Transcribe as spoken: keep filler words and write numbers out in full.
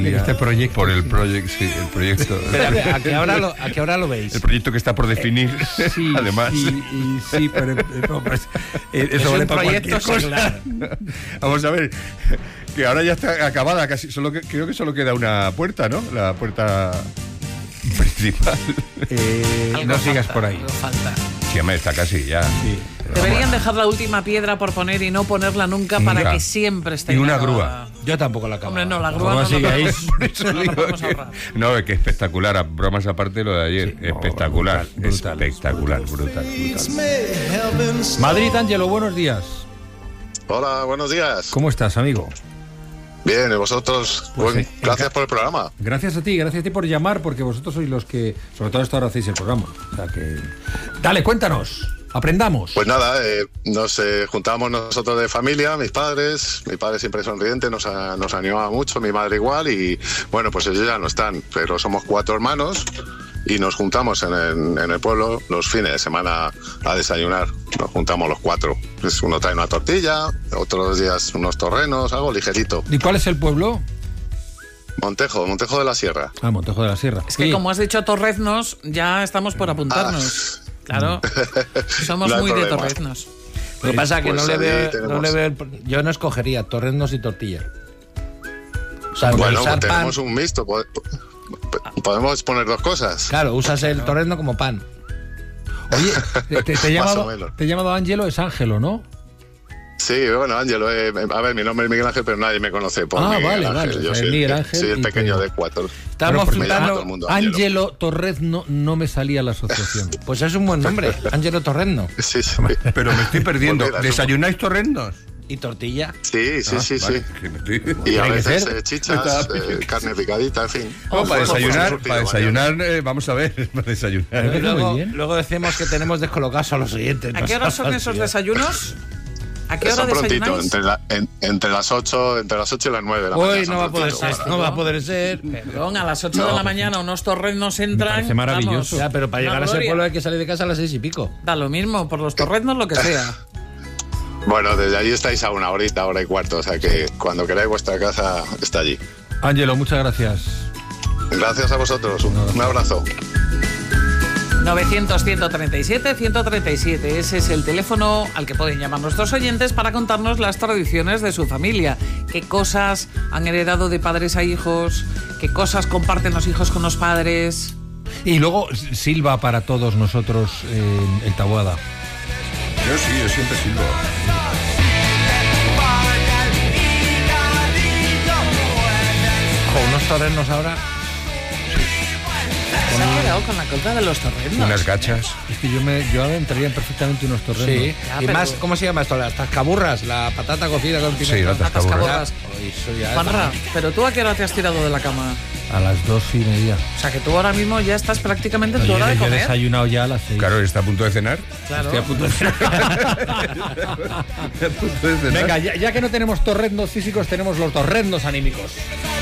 Este proyecto. Por el proyecto, sí, el proyecto. Pero, ¿a qué hora lo, a qué hora lo veis? El proyecto que está por definir, Sí, además. Sí, y, sí, pero no, pues, eh, Es eso un vale para proyecto, cualquier sí, cosa. claro. Vamos a ver, que ahora ya está acabada, casi. Solo que, creo que solo queda una puerta, ¿no? La puerta principal. Eh, Algo no sigas falta, por ahí. algo falta. Sí, hombre, está casi ya. Sí. Deberían dejar la última piedra por poner y no ponerla nunca, Nunca. para que siempre esté. Y una acabada. grúa. Yo tampoco la acabo. Hombre, no, la La grúa grúa no sigue la ahí. podemos- Por eso no la digo podemos que- ahorrar. no, es que espectacular. A bromas aparte lo de ayer. Sí, no, espectacular. brutal, brutal. espectacular, brutal, brutal. Madrid, Ángelo, buenos días. Hola, buenos días. ¿Cómo estás, amigo? Bien, ¿y vosotros? Pues Buen- sí, gracias enca- por el programa. Gracias a ti, gracias a ti por llamar, porque vosotros sois los que, sobre todo a esta hora, hacéis el programa. O sea que... Dale, cuéntanos, aprendamos. Pues nada, eh, nos eh, juntamos nosotros de familia, mis padres, mi padre siempre sonriente, nos, a- nos animaba mucho, mi madre igual, y bueno, pues ellos ya no están, pero somos cuatro hermanos y nos juntamos en el, en el pueblo los fines de semana a desayunar. Nos juntamos los cuatro. Pues uno trae una tortilla, otros días unos torrenos, algo ligerito. ¿Y cuál es el pueblo? Montejo, Montejo de la Sierra. Ah, Montejo de la Sierra. Es que Oye, como has dicho Torreznos, ya estamos por apuntarnos. Claro, somos No hay muy de problema. Torreznos. Lo que pasa es que Pues no le ahí veo, no tenemos. le veo el- yo no escogería torreznos y tortilla. O sea, Bueno, usar pues pan, tenemos un mixto. po- po- Podemos poner dos cosas. claro, usas el torrezno como pan. Oye, te, te- te he Más llamado, o menos. te he llamado Ángelo, es Ángelo, ¿no? Sí, bueno, Ángelo, eh, a ver, mi nombre es Miguel Ángel, pero nadie me conoce por Ah, Miguel vale, Ángel. vale, o Yo sea, soy, el- Miguel Ángel soy y el pequeño te- de cuatro. Estamos porque me llama todo flipando. el mundo Ángelo. Ángelo Torrezno no me salía la asociación. Pues es un buen nombre, Ángelo Torrezno. Sí, sí. Pero me estoy perdiendo. Pues mira, ¿Desayunáis torrendos? Y tortilla. Sí, sí, Ah, sí, vale, sí. que me estoy- Y a Tiene que veces ser. eh, chichas, eh, carne picadita, en fin. No, para Ojo, desayunar, surtido, para vaya. desayunar, eh, vamos a ver, para desayunar. Me parece muy Luego, bien. luego decimos que tenemos descolocados a los siguientes. ¿A qué hora son esos desayunos? ¿A qué hora Son prontito, desayunáis? entre, la- en- entre las ocho, entre las ocho y las nueve de la Hoy mañana. no va a son poder prontito, ser, para- no va a poder ser. Perdón, a las ocho de No. la mañana unos torreznos entran. parece maravilloso. vamos, Ya, pero para una llegar a ese gloria. pueblo hay que salir de casa a las seis y pico. Da lo mismo, por los torreznos lo que sea. Bueno, desde allí estáis a una horita, hora y cuarto, o sea que cuando queráis vuestra casa está allí. Ángelo, muchas gracias. Gracias a vosotros, un, un abrazo. novecientos, ciento treinta y siete, ciento treinta y siete. Ese es el teléfono al que pueden llamar nuestros oyentes para contarnos las tradiciones de su familia. Qué cosas han heredado de padres a hijos, qué cosas comparten los hijos con los padres. Y luego Silva para todos nosotros en el Taboada. Yo sí, yo siempre silbo. Con unos torreznos ahora. Se ha quedado con la colta de los torreznos. Unas gachas. Es que yo me yo entraría perfectamente unos torrenos. Sí. Ya, Y pero- más, ¿cómo se llama esto? Las tascaburras, la patata cocida con pimiento. Sí, la tascaburra. Atascaborras. Uy, eso ya es- Juanra, pero tú a qué hora te has tirado de la cama? A las dos y media. O sea que tú ahora mismo ya estás prácticamente en tu Yo, hora de yo he comer. desayunado ya a las seis. Claro, está a punto de cenar. Claro. Estoy a punto de- Está a punto de cenar. Venga, ya, ya que no tenemos torreznos físicos, tenemos los torreznos anímicos.